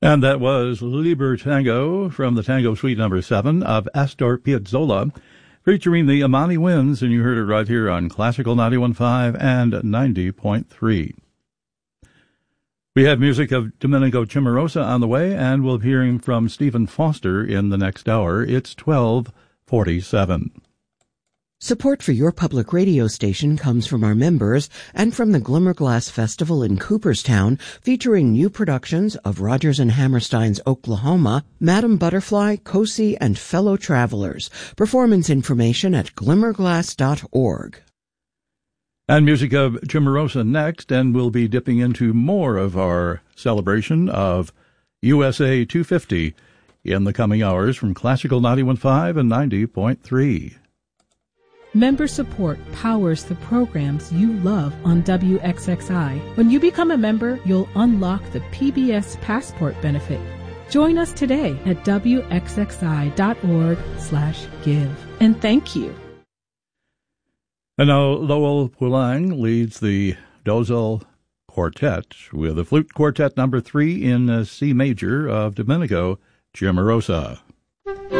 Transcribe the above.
And that was Liber Tango from the Tango Suite number 7 of Astor Piazzolla, featuring the Amani Winds, and you heard it right here on Classical 91.5 and 90.3. We have music of Domenico Cimarosa on the way, and we'll be hearing from Stephen Foster in the next hour. It's 12:47. Support for your public radio station comes from our members and from the Glimmerglass Festival in Cooperstown, featuring new productions of Rodgers and Hammerstein's Oklahoma, Madame Butterfly, Cosi, and Fellow Travelers. Performance information at glimmerglass.org. And music of Cimarosa next, and we'll be dipping into more of our celebration of USA 250 in the coming hours from Classical 91.5 and 90.3. Member support powers the programs you love on WXXI. When you become a member, you'll unlock the PBS Passport benefit. Join us today at WXXI.org/give. And thank you. And now Lowell Poulang leads the Dozal Quartet with the Flute Quartet number 3 in C major of Domenico Cimarosa.